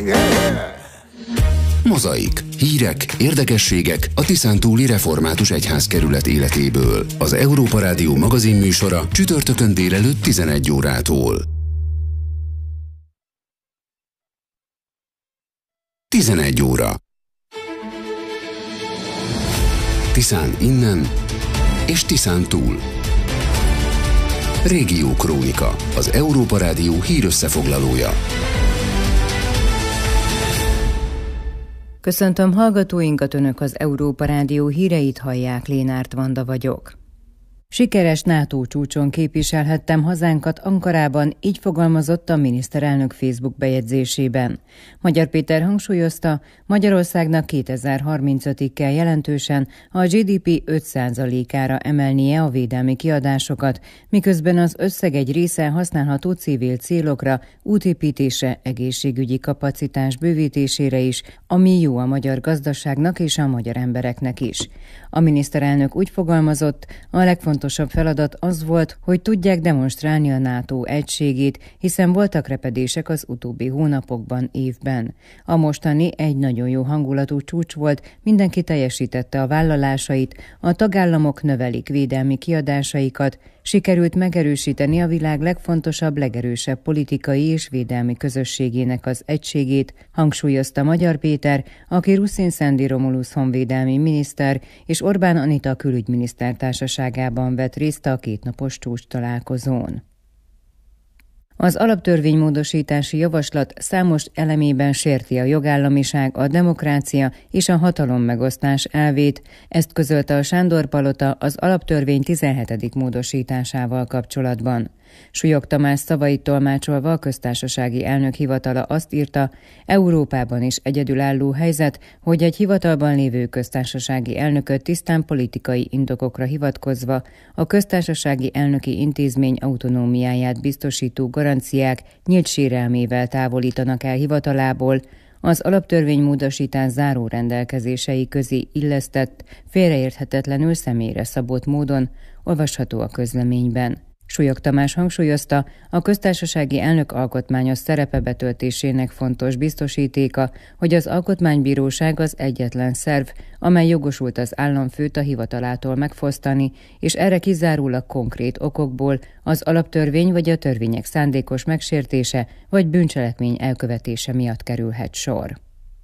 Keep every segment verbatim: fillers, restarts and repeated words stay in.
Mozaik. Hírek, érdekességek a Tiszántúli Református Egyházkerület életéből. Az Európa Rádió magazinműsora csütörtökön délelőtt tizenegy órától. tizenegy óra. Tiszán innen és Tiszán túl. Régió Krónika, az Európa Rádió hírösszefoglalója. Köszöntöm hallgatóinkat, Önök az Európa Rádió híreit hallják, Lénárt Vanda vagyok. Sikeres NATO csúcson képviselhettem hazánkat Ankarában, így fogalmazott a miniszterelnök Facebook bejegyzésében. Magyar Péter hangsúlyozta, Magyarországnak kétezer-harmincötig kell jelentősen a gé dé pé öt százalékára emelnie a védelmi kiadásokat, miközben az összeg egy része használható civil célokra, útépítésre, egészségügyi kapacitás bővítésére is, ami jó a magyar gazdaságnak és a magyar embereknek is. A miniszterelnök úgy fogalmazott, a legfontosabb feladat az volt, hogy tudják demonstrálni a NATO egységét, hiszen voltak repedések az utóbbi hónapokban, évben. A mostani egy nagyon jó hangulatú csúcs volt, mindenki teljesítette a vállalásait, a tagállamok növelik védelmi kiadásaikat, sikerült megerősíteni a világ legfontosabb, legerősebb politikai és védelmi közösségének az egységét, hangsúlyozta Magyar Péter, aki Ruszin Szendi Romulusz honvédelmi miniszter és Orbán Anita külügyminiszter társaságában vett részt a kétnapos csúcs találkozón. Az alaptörvénymódosítási javaslat számos elemében sérti a jogállamiság, a demokrácia és a hatalommegosztás elvét, ezt közölte a Sándor-palota az alaptörvény tizenhetedik módosításával kapcsolatban. Súlyog Tamás szavait tolmácsolva a köztársasági elnök hivatala azt írta, Európában is egyedülálló helyzet, hogy egy hivatalban lévő köztársasági elnököt tisztán politikai indokokra hivatkozva a köztársasági elnöki intézmény autonómiáját biztosító garanciák nyílt sérelmével távolítanak el hivatalából, az alaptörvénymódosítás záró rendelkezései közé illesztett, félreérthetetlenül személyre szabott módon, olvasható a közleményben. Súlyog Tamás hangsúlyozta, a köztársasági elnök alkotmányos szerepe betöltésének fontos biztosítéka, hogy az alkotmánybíróság az egyetlen szerv, amely jogosult az államfőt a hivatalától megfosztani, és erre kizárólag konkrét okokból az alaptörvény vagy a törvények szándékos megsértése vagy bűncselekmény elkövetése miatt kerülhet sor.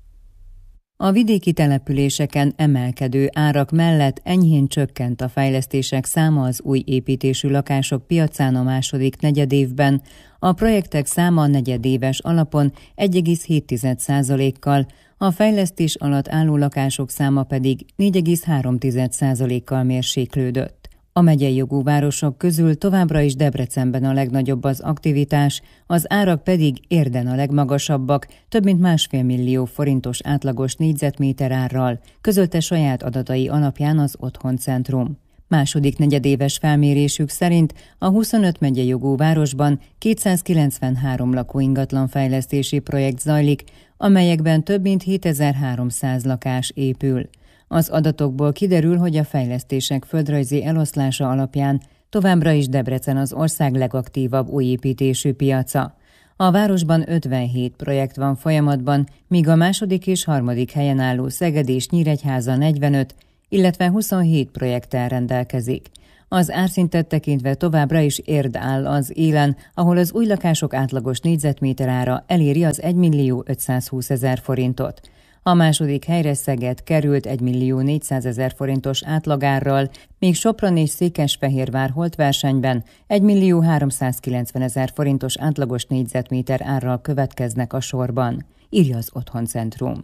A vidéki településeken emelkedő árak mellett enyhén csökkent a fejlesztések száma az új építésű lakások piacán a második negyedévben, a projektek száma negyedéves alapon egy egész hét százalékkal, a fejlesztés alatt álló lakások száma pedig négy egész három százalékkal mérséklődött. A megyei jogú városok közül továbbra is Debrecenben a legnagyobb az aktivitás, az árak pedig Érden a legmagasabbak, több mint másfél millió forintos átlagos négyzetméter árral, közölte saját adatai alapján az Otthoncentrum. Második negyedéves felmérésük szerint a huszonöt megyei jogú városban kétszázkilencvenhárom lakóingatlan fejlesztési projekt zajlik, amelyekben több mint hétezer-háromszáz lakás épül. Az adatokból kiderül, hogy a fejlesztések földrajzi eloszlása alapján továbbra is Debrecen az ország legaktívabb újépítésű piaca. A városban ötvenhét projekt van folyamatban, míg a második és harmadik helyen álló Szeged és Nyíregyháza negyvenöt, illetve huszonhét projekttel rendelkezik. Az árszintet tekintve továbbra is Érd áll az élen, ahol az új lakások átlagos négyzetméter ára eléri az egymillió ötszázhúszezer forintot. A második helyre Szeged került egymillió négyszázezer forintos átlagárral, míg Sopron és Székesfehérvár holt versenyben egymillió háromszázkilencvenezer forintos átlagos négyzetméter árral következnek a sorban, írja az Otthoncentrum.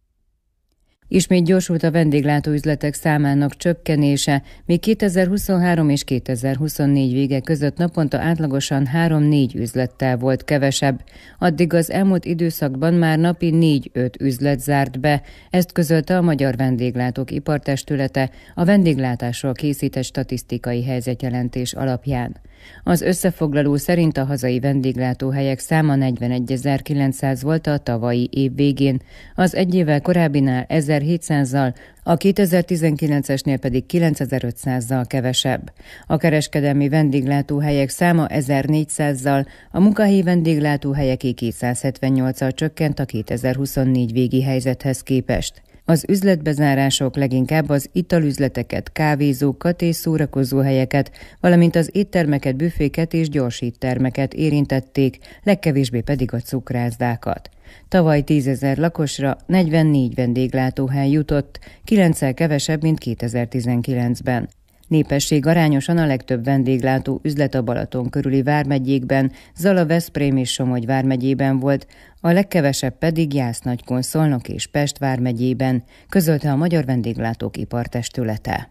Ismét gyorsult a vendéglátóüzletek számának csökkenése, míg kétezer-huszonhárom és kétezer-huszonnégy vége között naponta átlagosan három-négy üzlettel volt kevesebb. Addig az elmúlt időszakban már napi négy-öt üzlet zárt be, ezt közölte a Magyar Vendéglátók Ipartestülete a vendéglátásról készített statisztikai helyzetjelentés alapján. Az összefoglaló szerint a hazai vendéglátóhelyek száma negyvenegyezer-kilencszáz volt a tavalyi év végén, az egy évvel korábbinál ezerhétszázzal, a kétezer-tizenkilencesnél pedig kilencezer-ötszázzal kevesebb. A kereskedelmi vendéglátóhelyek száma ezernégyszázzal, a munkahelyi vendéglátóhelyeké kétszázhetvennyolccal csökkent a kétezer-huszonnégy végi helyzethez képest. Az üzletbezárások leginkább az italüzleteket, kávézókat és szórakozóhelyeket, valamint az éttermeket, büféket és gyorsíttermeket érintették, legkevésbé pedig a cukrászdákat. Tavaly tízezer lakosra negyvennégy vendéglátóhely jutott, kilenccel kevesebb, mint kétezer-tizenkilencben. Népesség arányosan a legtöbb vendéglátó üzlet a Balaton körüli vármegyékben, Zala, Veszprém és Somogy vármegyében volt, a legkevesebb pedig Jász-Nagykun, Szolnok és Pest vármegyében, közölte a Magyar Vendéglátók Ipartestülete.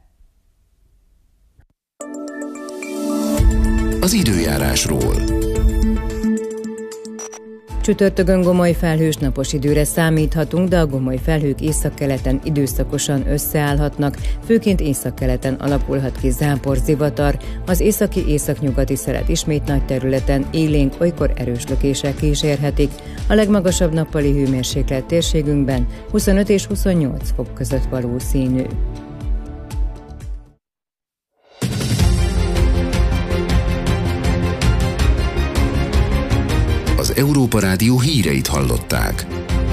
Az időjárásról. Csütörtökön gomoly felhős napos időre számíthatunk, de a gomoly felhők északkeleten időszakosan összeállhatnak, főként északkeleten alakulhat ki záporzivatar, az északi északnyugati szelet ismét nagy területen élénk, olykor erős lökések kísérhetik. A legmagasabb nappali hőmérséklet térségünkben huszonöt és huszonnyolc fok között valószínű. Az Európa Rádió híreit hallották.